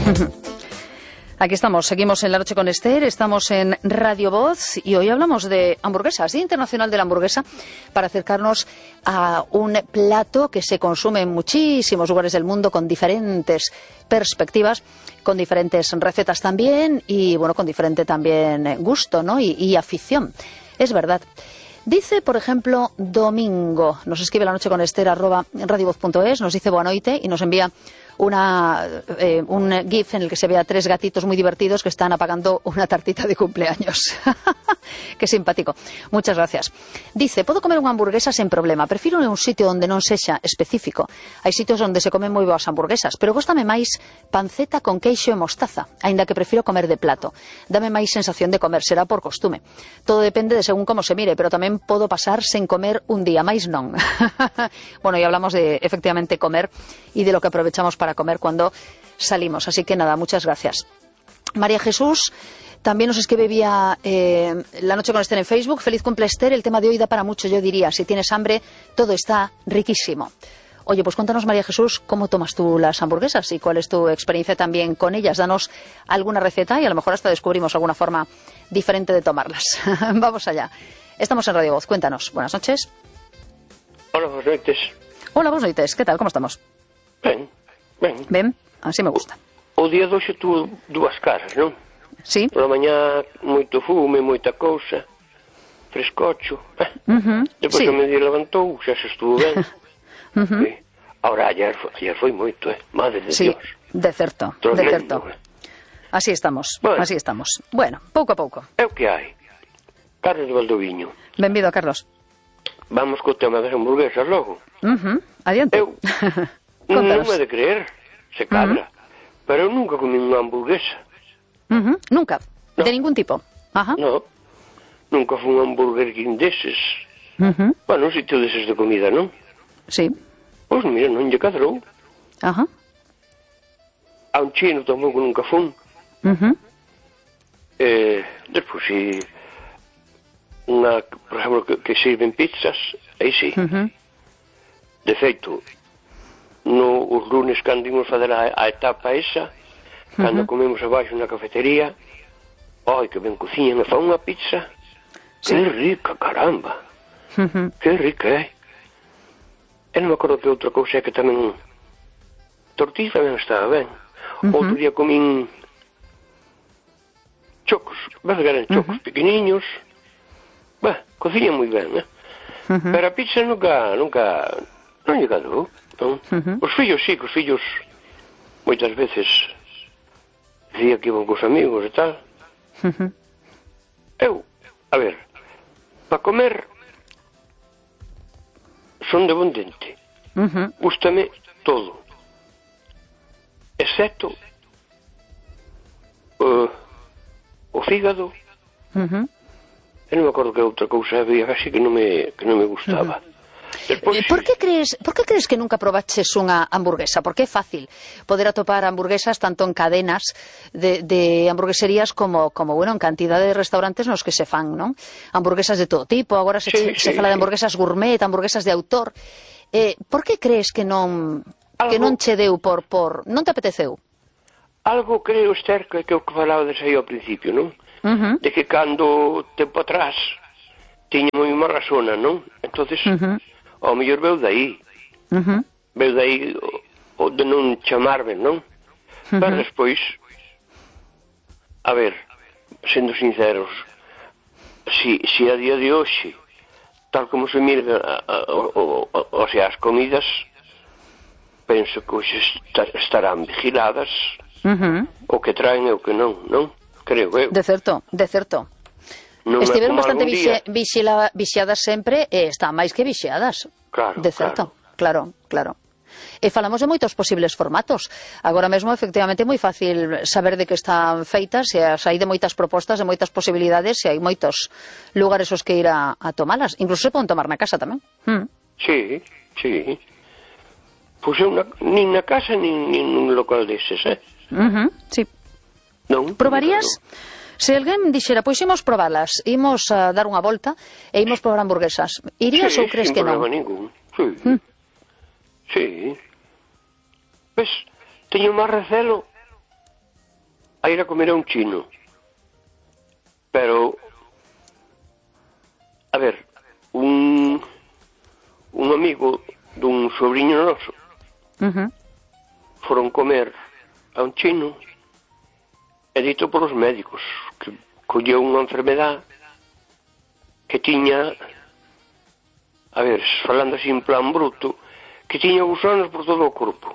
Aquí estamos, seguimos en La Noche con Esther, estamos en Radio Voz y hoy hablamos de hamburguesas, Día Internacional de la Hamburguesa, para acercarnos a un plato que se consume en muchísimos lugares del mundo con diferentes perspectivas, con diferentes recetas también y bueno, con diferente también gusto, ¿no? y afición. Es verdad. Dice, por ejemplo, Domingo, nos escribe lanocheconester@radiovoz.es, nos dice boa noite y nos envía un GIF en el que se ve a 3 gatitos muy divertidos que están apagando una tartita de cumpleaños. Qué simpático. Muchas gracias. Dice, podo comer unha hamburguesa sen problema. Prefiro un sitio onde non sexa específico. Hai sitios onde se comen moi boas hamburguesas, pero góstame máis panceta con queixo e mostaza, aínda que prefiro comer de plato. Dame máis sensación de comer, será por costume. Todo depende de según como se mire, pero tamén podo pasar sen comer un día, máis non. Bueno, y hablamos de, efectivamente, comer y de lo que aprovechamos para comer cuando salimos. Así que nada, muchas gracias. María Jesús también nos escribe vía La Noche con Esther en Facebook. Feliz cumple, Esther. El tema de hoy da para mucho, yo diría. Si tienes hambre, todo está riquísimo. Oye, pues cuéntanos, María Jesús, ¿cómo tomas tú las hamburguesas y cuál es tu experiencia también con ellas? Danos alguna receta y a lo mejor hasta descubrimos alguna forma diferente de tomarlas. Vamos allá. Estamos en Radio Voz. Cuéntanos. Buenas noches. Hola, buenas noites. Hola, buenas noites. ¿Qué tal? ¿Cómo estamos? Ben. Ben, así me gusta. O día de hoxe tuvo dúas caras, non? Sí. Por la mañá, moito fume, moita cousa, frescocho. Depois Sí. o medio levantou, xa se estuvo ben. Sí. Ahora, ayer foi moito, Madre de Sí, Dios. de certo, Tremendo, de certo. Así estamos, Bueno. así estamos. Bueno, pouco a pouco. É o que hai. Carne de Valdoviño. Benvido, Carlos. Vamos co tema das hamburguesas logo. Adiante. Eu non Contanos. é de creer, se cadra, pero eu nunca comí unha hamburguesa. Nunca, No. de ningún tipo. Ajá. No, nunca fui un Burger King deses. Bueno, un sitio deses de comida, non? Sí. Pois mira, non lle cadrou. Ajá. A un chino tampouco nunca fun. Despois, si unha, por exemplo, que sirven pizzas, aí sí. De feito, os lunes cando imos fazer a etapa esa, cando comemos abaixo na cafetería, ai, que ben cociñan, e fan unha pizza. Sí. Que rica, caramba. Que rica, E non me acordo que outra cousa é que tamén tortilla tamén estaba ben. Outro día comín chocos, ves que eran chocos pequeniños. Cociñan moi ben, Pero a pizza nunca non lle cadrou, non? Os fillos sí, que os fillos moitas veces dicía que iban cos amigos e tal. Eu, a ver, para comer son de bon dente. Gústame todo, excepto o fígado. E non me acordo que outra cousa había así que non me gustaba. Despois, Por que crees que nunca probaches unha hamburguesa? Porque é fácil poder atopar hamburguesas tanto en cadenas de hamburgueserías como bueno, en cantidad de restaurantes nos que se fan, non? Hamburguesas de todo tipo, agora se fala de hamburguesas gourmet, hamburguesas de autor. Por que crees que non che deu por non te apeteceu? Algo creo, Esther, que o que falaba aí ao principio, non? De que cando tempo atrás tiña moi má razona, non? Entonces, ao mellor veu daí. Veu daí o de non chamarme, non? Pero despois, a ver, sendo sinceros, si a día de hoxe, tal como se mira o sea, as comidas, penso que hoxe estarán vigiladas, o que traen e o que non? Creo eu. De certo. Non Estiveron como bastante algún día. vixiadas sempre e están máis que vixiadas. Claro, de certo, claro. E falamos de moitos posibles formatos. Agora mesmo, efectivamente, é moi fácil saber de que están feitas, e hai de moitas propostas, de moitas posibilidades, e hai moitos lugares os que ir a tomalas. Incluso se poden tomar na casa tamén. Sí. Pois eu nin na casa, nin nun local deses, Sí. Non? Probarías? Se alguén dixera, pois imos probalas, imos a dar unha volta e imos probar hamburguesas, irías ou crees que non? Sin problema ningún. Sí. Ves, teño máis recelo a ir a comer a un chino. Pero, a ver, un amigo dun sobrinho noso foron comer a un chino e dito polos médicos que colleu unha enfermedad que tiña, a ver, falando así en plan bruto, que tiña gusanos por todo o corpo.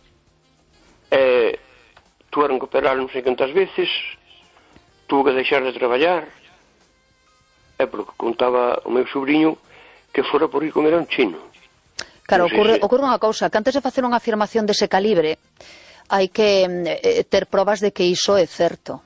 Tuveron que operar non sei cantas veces, tuvo que deixar de traballar, porque contaba o meu sobrinho que fora por ir comer a un chino. Claro, ocurre unha cousa, que antes de facer unha afirmación dese calibre hai que ter probas de que iso é certo.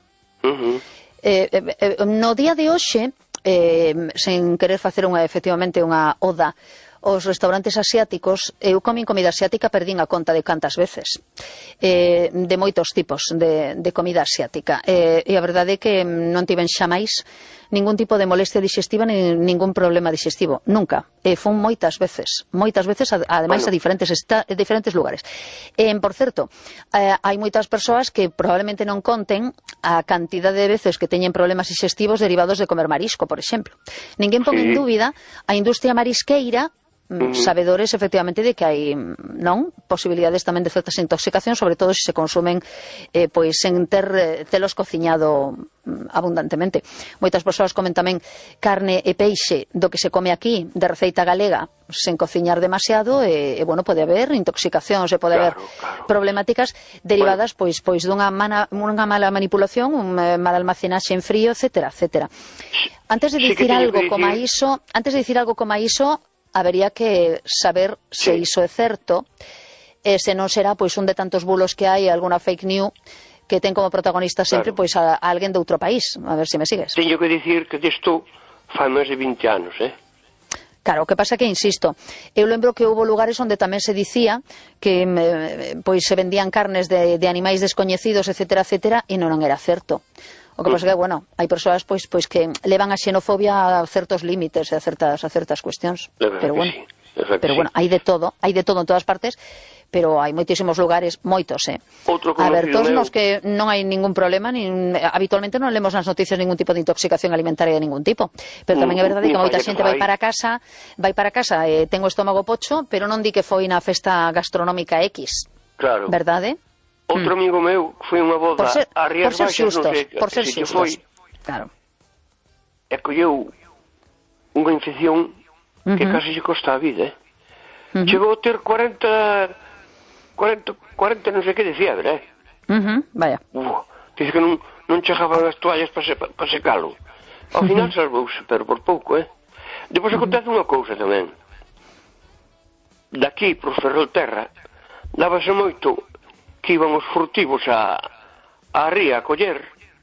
No día de hoxe, sen querer facer efectivamente unha oda aos restaurantes asiáticos, eu comín comida asiática, perdín a conta de cantas veces, de moitos tipos de comida asiática, e a verdade é que non tiven xamais ningún tipo de molestia digestiva ni ningún problema digestivo, nunca, fun moitas veces, ademais a diferentes lugares. Por certo, hai moitas persoas que probablemente non conten a cantidade de veces que teñen problemas digestivos derivados de comer marisco, por exemplo. Ninguén pon en dúbida a industria marisqueira, sabedores efectivamente de que hai posibilidades tamén de certas intoxicacións, sobre todo se se consumen pois sen telos cociñado abundantemente. Moitas persoas comen tamén carne e peixe do que se come aquí de receita galega sen cociñar demasiado e pode haber intoxicacións e pode haber problemáticas derivadas pois dunha mala manipulación, un mal almacenaxe en frío, etcétera, etcétera. Antes de dicir algo como iso, habería que saber se iso é certo, se non será pois un de tantos bulos que hai, alguna fake news que ten como protagonista sempre pois a alguén de outro país. A ver se me sigues. Teño que dicir que disto fai máis de 20 anos, Claro, o que pasa que, insisto, eu lembro que houve lugares onde tamén se dicía que pois se vendían carnes de animais descoñecidos, etcétera, etcétera, e non era certo. O que pasa que, hai persoas pois que levan a xenofobia a certos límites e a certas cuestións. Pero hai de todo en todas partes, pero hai moitísimos lugares, moitos, abertos nos que non hai ningún problema, habitualmente non lemos nas noticias ningún tipo de intoxicación alimentaria de ningún tipo, pero tamén é verdade que moita xente vai para casa e ten o estómago pocho, pero non di que foi na festa gastronómica X, verdade? Outro amigo meu foi unha boda a Rías Baixas, non sei se foi, e colleu unha infección que casi se costa a vida, chegou a ter 40 non sei que de fiebre, Vaya. Dice que non chegaban as toallas para secalo. Ao final salvouse, pero por pouco, Depois acontece unha cousa tamén. Daqui, por Ferrolterra, dábase moito que iban os furtivos á ría a coller,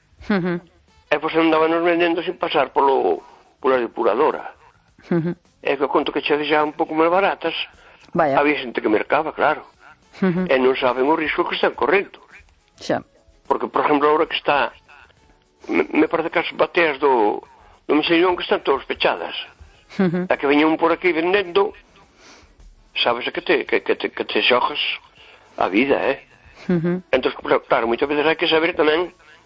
e pois andábanos vendendo sin pasar pola depuradora. E que conto que che deixaban un pouco máis baratas, había xente que mercaba, claro, e non saben o risco que están correndo. Porque, por exemplo, agora que está, me parece que as bateas do Mexillón que están todas pechadas, a que veñan por aquí vendendo, sabes que te xojas a vida, Entón, claro, moitas veces hai que saber tamén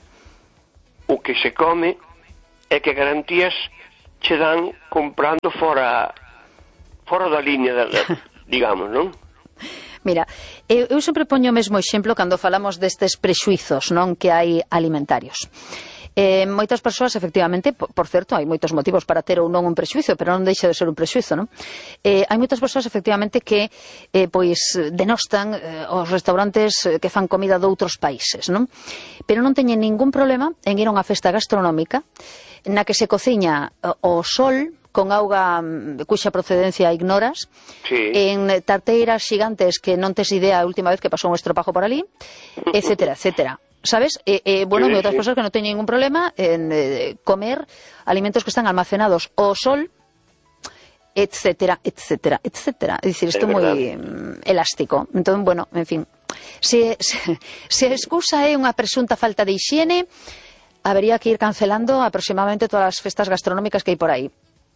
o que se come e que garantías che dan comprando fora da línea, digamos, non? Mira, eu sempre poño o mesmo exemplo cando falamos destes prexuizos, non, que hai alimentarios. Moitas persoas, efectivamente, por certo, hai moitos motivos para ter ou non un prexuizo, pero non deixa de ser un prexuizo, non? Hai moitas persoas, efectivamente, que pois denostan os restaurantes que fan comida de outros países, non? Pero non teñen ningún problema en ir a unha festa gastronómica na que se cociña o sol con auga cuxa procedencia ignoras, en tarteiras xigantes que non tes idea a última vez que pasou un estropajo por ali, etcétera, etcétera. ¿Sabes? Bueno, hay otras personas que no tienen ningún problema en comer alimentos que están almacenados o sol, etcétera, etcétera, etcétera. Es decir, esto es muy elástico. Entonces, bueno, en fin. Se a excusa é unha presunta falta de higiene, habría que ir cancelando aproximadamente todas as festas gastronómicas que hai por aí.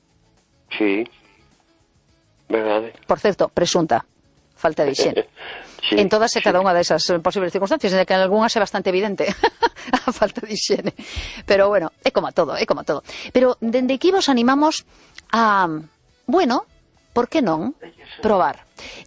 Sí, verdade. Por certo, presunta falta de higiene. en todas e cada unha desas posibles circunstancias, en que algunhas é bastante evidente a falta de higiene. Pero bueno, é como todo, é como todo. Pero dende aquí vos animamos a, bueno, por que non, probar.